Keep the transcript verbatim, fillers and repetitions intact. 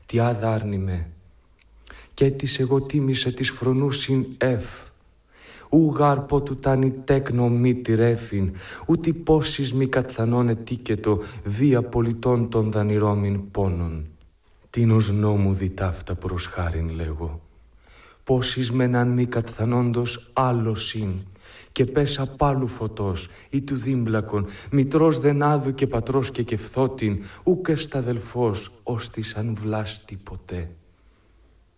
Τι άδαρνη με. Κι της εγώ τίμησε της φρονού συν εφ. Ου γάρπο του τάνι τέκνο μη τη ρέφην, ούτε πόσις μη κατθανών ετίκετο βία πολιτών των δανειρώμην πόνων. Τίνος νόμου διτάφτα προς χάριν λέγω. Πόσις μεναν μη κατθανόντος άλλο συν, και πέσα πάλου φωτός ή του δίμπλακον, μητρός δενάδου και πατρός και κεφθότην, ούκ εσταδελφός ως της αν βλάστη ποτέ.